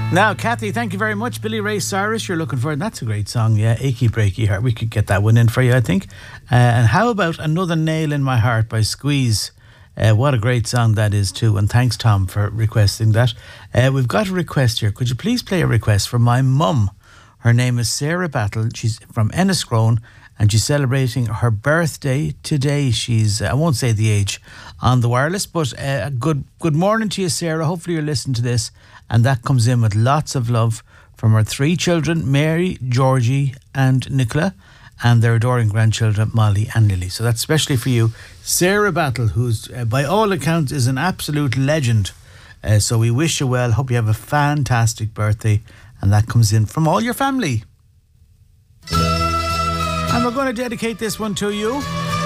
Now, Kathy, thank you very much. Billy Ray Cyrus, you're looking for it. That's a great song, yeah. Achy Breaky Heart. We could get that one in for you, I think. And how about Another Nail in My Heart by Squeeze? What a great song that is too. And thanks, Tom, for requesting that. We've got a request here. Could you please play a request for my mum? Her name is Sarah Battle. She's from Enniscrone, and she's celebrating her birthday today. She's, I won't say the age on the wireless, but good morning to you, Sarah. Hopefully you're listening to this. And that comes in with lots of love from her 3 children, Mary, Georgie and Nicola, and their adoring grandchildren, Molly and Lily. So that's especially for you, Sarah Battle, who's by all accounts is an absolute legend. So we wish you well. Hope you have a fantastic birthday. And that comes in from all your family. And we're going to dedicate this one to you.